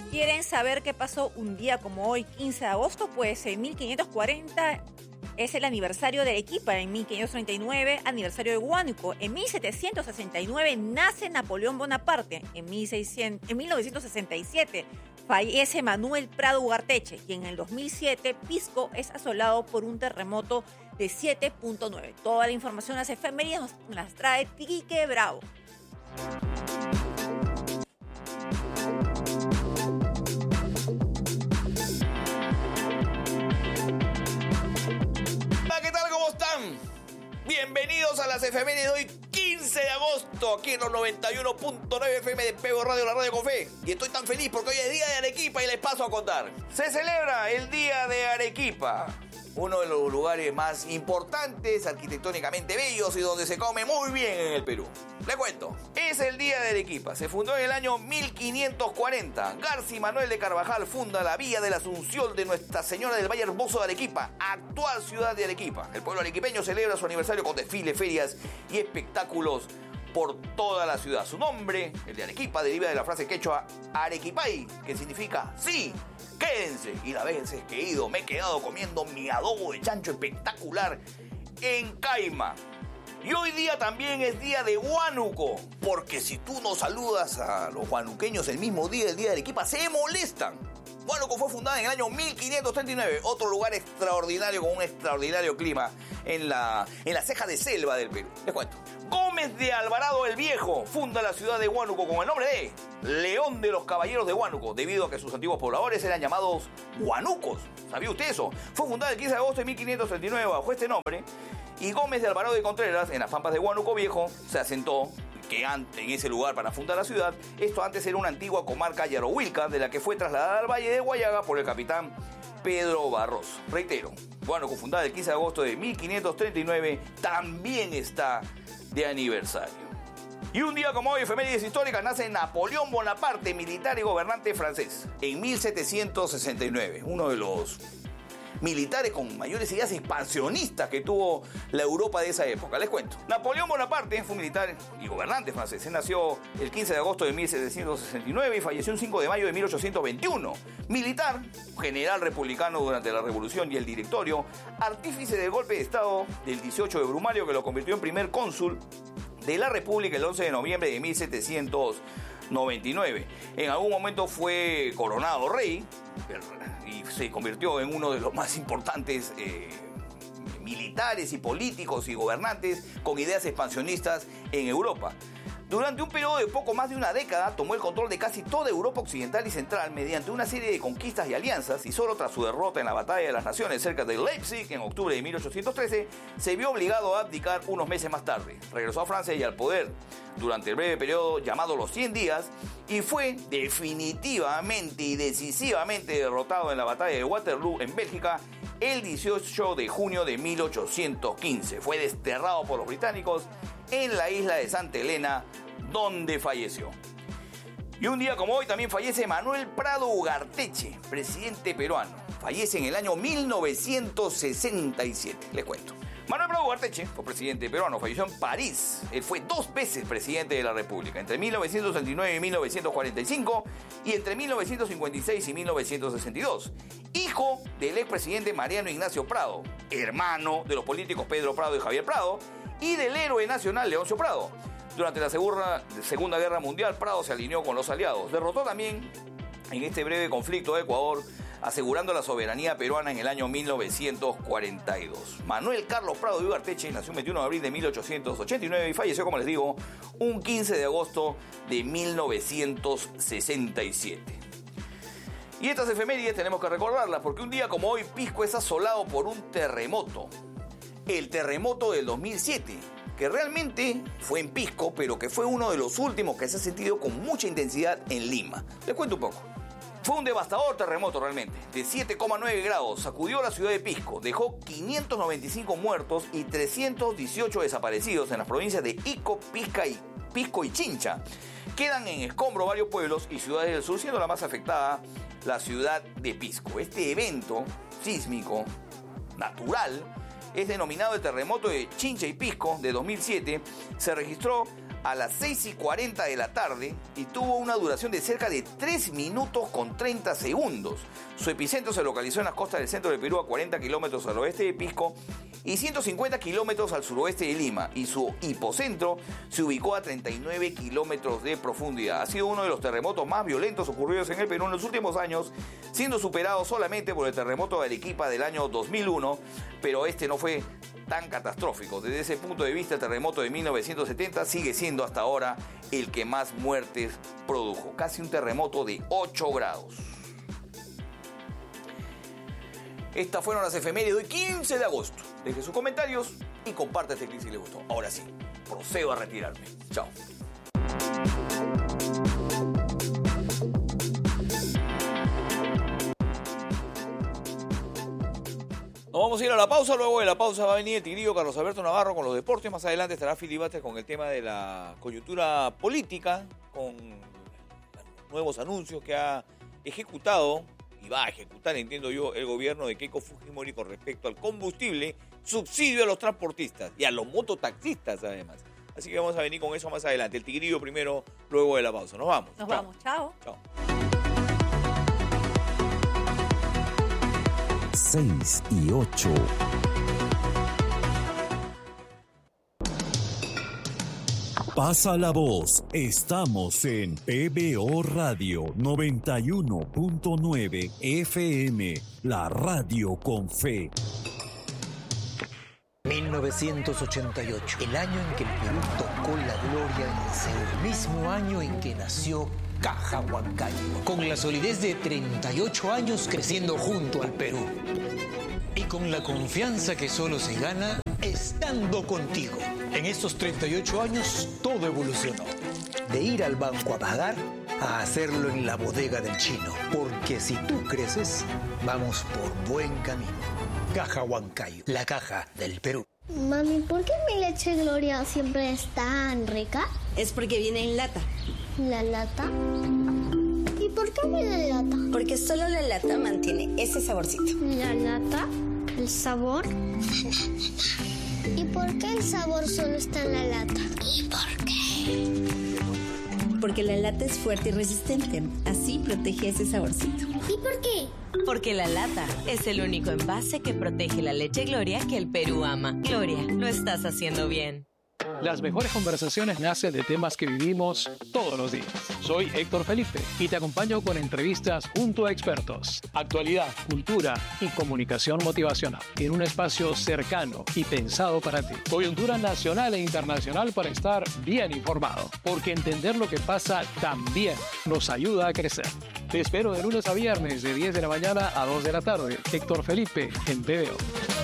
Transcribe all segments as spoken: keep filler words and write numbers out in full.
¿Quieren saber qué pasó un día como hoy, quince de agosto? Pues en mil quinientos cuarenta es el aniversario de Arequipa, en mil quinientos treinta y nueve aniversario de Huánuco, en mil setecientos sesenta y nueve nace Napoleón Bonaparte, en, mil seiscientos, en mil novecientos sesenta y siete fallece Manuel Prado Ugarteche y en el dos mil siete Pisco es asolado por un terremoto de siete punto nueve. Toda la información, las efemérides nos las trae Tique Bravo. Bienvenidos a las efemérides de hoy, quince de agosto, aquí en los noventa y uno punto nueve F M de Pego Radio, la radio con fe. Y estoy tan feliz porque hoy es día de Arequipa y les paso a contar. Se celebra el día de Arequipa, uno de los lugares más importantes, arquitectónicamente bellos y donde se come muy bien en el Perú. Les cuento, es el día de Arequipa. Se fundó en el año mil quinientos cuarenta. García Manuel de Carvajal funda la Villa de la Asunción de Nuestra Señora del Valle Hermoso de Arequipa, actual ciudad de Arequipa. El pueblo arequipeño celebra su aniversario con desfiles, ferias y espectáculos por toda la ciudad. Su nombre, el de Arequipa, deriva de la frase quechua Arequipay, que significa sí, quédense. Y las veces que he ido, me he quedado comiendo mi adobo de chancho espectacular en Caima. Y hoy día también es día de Huánuco, porque si tú no saludas a los huanuqueños el mismo día del día de Arequipa, se molestan. Huánuco fue fundada en el año mil quinientos treinta y nueve, otro lugar extraordinario con un extraordinario clima en la, en la ceja de selva del Perú. Les cuento. Gómez de Alvarado el Viejo funda la ciudad de Huánuco con el nombre de León de los Caballeros de Huánuco, debido a que sus antiguos pobladores eran llamados huanucos. ¿Sabía usted eso? Fue fundada el quince de agosto de mil quinientos treinta y nueve bajo este nombre. Y Gómez de Alvarado de Contreras, en las pampas de Huánuco Viejo, se asentó que antes, en ese lugar para fundar la ciudad. Esto antes era una antigua comarca yarohuilca, de la que fue trasladada al Valle de Huallaga por el capitán Pedro Barroso. Reitero, Huánuco, fundada el quince de agosto de mil quinientos treinta y nueve, también está de aniversario. Y un día como hoy, efemérides históricas, nace Napoleón Bonaparte, militar y gobernante francés, en mil setecientos sesenta y nueve, uno de los militares con mayores ideas expansionistas que tuvo la Europa de esa época. Les cuento. Napoleón Bonaparte fue un militar y gobernante francés. Él nació el quince de agosto de mil setecientos sesenta y nueve y falleció el cinco de mayo de mil ochocientos veintiuno. Militar, general republicano durante la Revolución y el Directorio, artífice del golpe de Estado del dieciocho de Brumario que lo convirtió en primer cónsul de la República el once de noviembre de mil setecientos noventa y nueve. En algún momento fue coronado rey y se convirtió en uno de los más importantes eh, militares y políticos y gobernantes con ideas expansionistas en Europa. Durante un periodo de poco más de una década tomó el control de casi toda Europa occidental y central mediante una serie de conquistas y alianzas, y solo tras su derrota en la Batalla de las Naciones cerca de Leipzig en octubre de mil ochocientos trece se vio obligado a abdicar unos meses más tarde. Regresó a Francia y al poder durante el breve periodo llamado los cien días y fue definitivamente y decisivamente derrotado en la Batalla de Waterloo en Bélgica el dieciocho de junio de mil ochocientos quince. Fue desterrado por los británicos en la isla de Santa Elena, donde falleció. Y un día como hoy también fallece Manuel Prado Ugarteche, presidente peruano. Fallece en el año mil novecientos sesenta y siete, les cuento. Manuel Prado Ugarteche fue presidente peruano, falleció en París. Él fue dos veces presidente de la República, entre mil novecientos treinta y nueve y mil novecientos cuarenta y cinco y entre mil novecientos cincuenta y seis y mil novecientos sesenta y dos. Hijo del expresidente Mariano Ignacio Prado, hermano de los políticos Pedro Prado y Javier Prado, y del héroe nacional Leoncio Prado. Durante la Segunda, Segunda Guerra Mundial, Prado se alineó con los aliados. Derrotó también en este breve conflicto de Ecuador, asegurando la soberanía peruana en el año mil novecientos cuarenta y dos. Manuel Carlos Prado de Ugarteche nació el veintiuno de abril de mil ochocientos ochenta y nueve y falleció, como les digo, un quince de agosto de mil novecientos sesenta y siete. Y estas efemérides tenemos que recordarlas porque un día como hoy Pisco es asolado por un terremoto. El terremoto del dos mil siete, que realmente fue en Pisco, pero que fue uno de los últimos que se ha sentido con mucha intensidad en Lima. Les cuento un poco. Fue un devastador terremoto realmente, de siete coma nueve grados, sacudió la ciudad de Pisco, dejó quinientos noventa y cinco muertos y trescientos dieciocho desaparecidos en las provincias de Ico, Pisca y, Pisco y Chincha. Quedan en escombro varios pueblos y ciudades del sur, siendo la más afectada la ciudad de Pisco. Este evento sísmico natural es denominado el terremoto de Chincha y Pisco de dos mil siete. Se registró a las seis y cuarenta de la tarde y tuvo una duración de cerca de tres minutos con treinta segundos. Su epicentro se localizó en las costas del centro del Perú, a cuarenta kilómetros al oeste de Pisco y ciento cincuenta kilómetros al suroeste de Lima, y su hipocentro se ubicó a treinta y nueve kilómetros de profundidad. Ha sido uno de los terremotos más violentos ocurridos en el Perú en los últimos años, siendo superado solamente por el terremoto de Arequipa del año dos mil uno, pero este no fue tan catastrófico. Desde ese punto de vista, el terremoto de mil novecientos setenta sigue siendo hasta ahora el que más muertes produjo, casi un terremoto de ocho grados. Estas fueron las efemérides de hoy, quince de agosto. Deje sus comentarios y comparte este clip si les gustó. Ahora sí, procedo a retirarme. Chao. Nos vamos a ir a la pausa. Luego de la pausa va a venir el tigrillo Carlos Alberto Navarro con los deportes. Más adelante estará Filibates con el tema de la coyuntura política, con nuevos anuncios que ha ejecutado y va a ejecutar, entiendo yo, el gobierno de Keiko Fujimori con respecto al combustible, subsidio a los transportistas y a los mototaxistas además. Así que vamos a venir con eso más adelante. El tigrillo primero, luego de la pausa. Nos vamos. Nos Chao. vamos. Chao. Chao. seis y ocho. Pasa la voz. Estamos en P B O Radio noventa y uno punto nueve F M, la radio con fe. mil novecientos ochenta y ocho, el año en que el Perú tocó la gloria en Seúl, el mismo año en que nació Caja Huancayo, con la solidez de treinta y ocho años creciendo junto al Perú. Y con la confianza que solo se gana estando contigo. En estos treinta y ocho años todo evolucionó. De ir al banco a pagar a hacerlo en la bodega del chino. Porque si tú creces, vamos por buen camino. Caja Huancayo, la caja del Perú. Mami, ¿por qué mi leche Gloria siempre es tan rica? Es porque viene en lata. ¿La lata? ¿Y por qué viene en lata? Porque solo la lata mantiene ese saborcito. ¿La lata? ¿El sabor? ¿Y por qué el sabor solo está en la lata? ¿Y por qué? Porque la lata es fuerte y resistente. Así protege ese saborcito. ¿Y por qué? Porque la lata es el único envase que protege la leche Gloria que el Perú ama. Gloria, lo estás haciendo bien. Las mejores conversaciones nacen de temas que vivimos todos los días. Soy Héctor Felipe y te acompaño con entrevistas junto a expertos, actualidad, cultura y comunicación motivacional en un espacio cercano y pensado para ti. Coyuntura nacional e internacional para estar bien informado, porque entender lo que pasa también nos ayuda a crecer. Te espero de lunes a viernes de diez de la mañana a dos de la tarde. Héctor Felipe en P B O.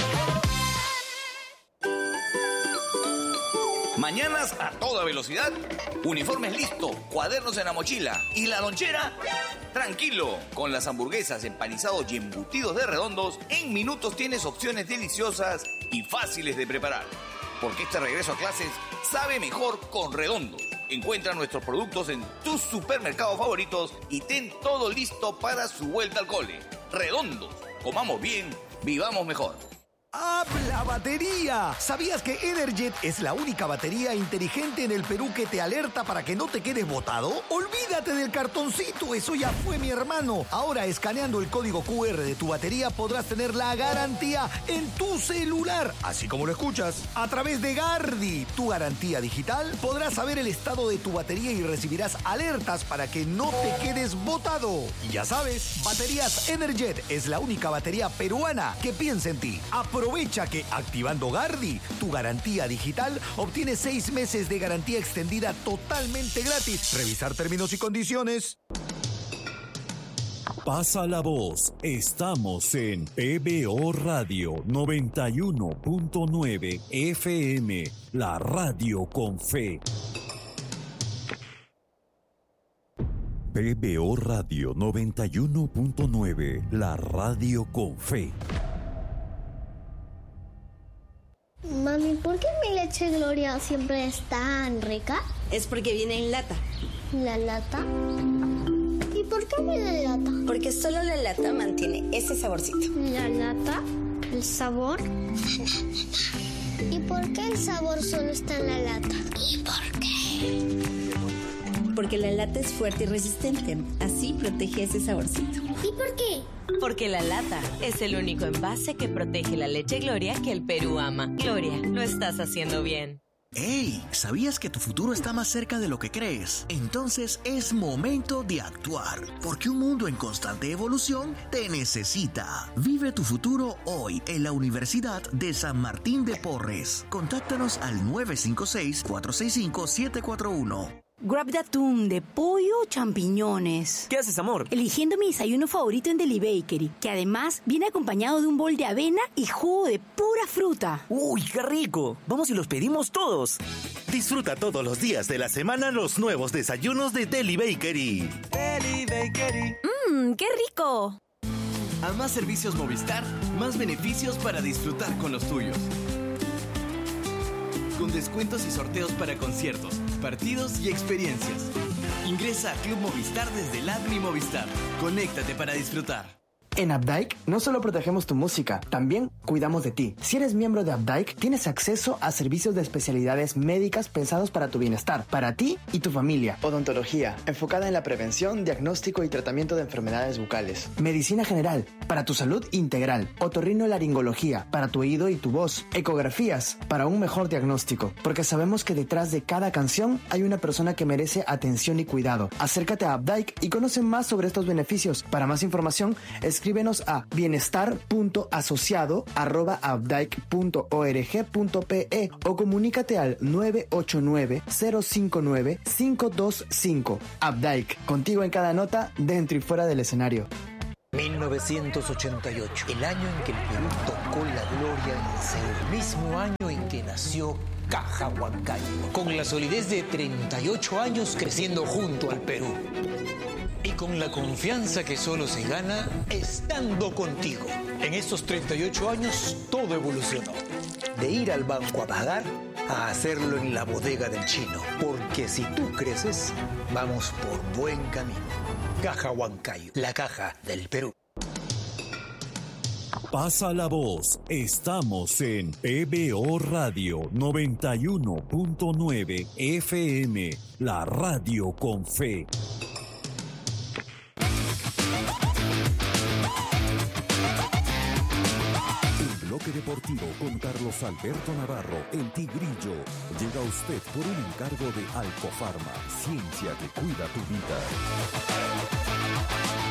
Mañanas a toda velocidad, uniformes listos, cuadernos en la mochila y la lonchera. Tranquilo, con las hamburguesas, empanizados y embutidos de Redondos, en minutos tienes opciones deliciosas y fáciles de preparar. Porque este regreso a clases sabe mejor con Redondos. Encuentra nuestros productos en tus supermercados favoritos y ten todo listo para su vuelta al cole. Redondos, comamos bien, vivamos mejor. ¡Habla batería! ¿Sabías que Energet es la única batería inteligente en el Perú que te alerta para que no te quedes botado? Olvídate del cartoncito, eso ya fue, mi hermano. Ahora, escaneando el código Q R de tu batería, podrás tener la garantía en tu celular, así como lo escuchas. A través de Gardi, tu garantía digital, podrás saber el estado de tu batería y recibirás alertas para que no te quedes botado. Y ya sabes, Baterías Energet es la única batería peruana que piensa en ti. Aprovecha que activando Gardi, tu garantía digital, obtienes seis meses de garantía extendida totalmente gratis. Revisar términos y condiciones. Pasa la voz. Estamos en P B O Radio noventa y uno punto nueve F M, la radio con fe. P B O Radio noventa y uno punto nueve, la radio con fe. Mami, ¿por qué mi leche Gloria siempre es tan rica? Es porque viene en lata. ¿La lata? ¿Y por qué viene en lata? Porque solo la lata mantiene ese saborcito. ¿La lata? ¿El sabor? ¿Y por qué el sabor solo está en la lata? ¿Y por qué? Porque la lata es fuerte y resistente, así protege ese saborcito. ¿Y por qué? Porque la lata es el único envase que protege la leche Gloria que el Perú ama. Gloria, lo estás haciendo bien. ¡Hey! ¿Sabías que tu futuro está más cerca de lo que crees? Entonces es momento de actuar, porque un mundo en constante evolución te necesita. Vive tu futuro hoy en la Universidad de San Martín de Porres. Contáctanos al nueve cinco seis, cuatro seis cinco, siete cuatro uno. Grab de atún, de pollo o champiñones. ¿Qué haces, amor? Eligiendo mi desayuno favorito en Deli Bakery, que además viene acompañado de un bol de avena y jugo de pura fruta. ¡Uy, qué rico! Vamos y los pedimos todos. Disfruta todos los días de la semana los nuevos desayunos de Deli Bakery. Deli Bakery. ¡Mmm, qué rico! A más servicios Movistar, más beneficios para disfrutar con los tuyos. Con descuentos y sorteos para conciertos, partidos y experiencias. Ingresa a Club Movistar desde el app Mi Movistar. Conéctate para disfrutar. En Updike no solo protegemos tu música, también cuidamos de ti. Si eres miembro de Updike, tienes acceso a servicios de especialidades médicas pensados para tu bienestar, para ti y tu familia. Odontología, enfocada en la prevención, diagnóstico y tratamiento de enfermedades bucales. Medicina general, para tu salud integral. Otorrinolaringología, para tu oído y tu voz. Ecografías, para un mejor diagnóstico. Porque sabemos que detrás de cada canción hay una persona que merece atención y cuidado. Acércate a Updike y conoce más sobre estos beneficios. Para más información, es escríbenos a bienestar punto asociado arroba updike punto org punto pe o comunícate al nueve ocho nueve, cero cinco nueve, cinco dos cinco. Updike, contigo en cada nota, dentro y fuera del escenario. mil novecientos ochenta y ocho, el año en que el Perú tocó la gloria en Seúl, el mismo año en que nació Caja Huancayo, con la solidez de treinta y ocho años creciendo junto al Perú. Y con la confianza que solo se gana estando contigo. En estos treinta y ocho años todo evolucionó. De ir al banco a pagar a hacerlo en la bodega del chino. Porque si tú creces, vamos por buen camino. Caja Huancayo, la caja del Perú. Pasa la voz. Estamos en P B O Radio noventa y uno punto nueve F M, la radio con fe. Bloque Deportivo con Carlos Alberto Navarro, el Tigrillo. Llega a usted por un encargo de Alcofarma, ciencia que cuida tu vida.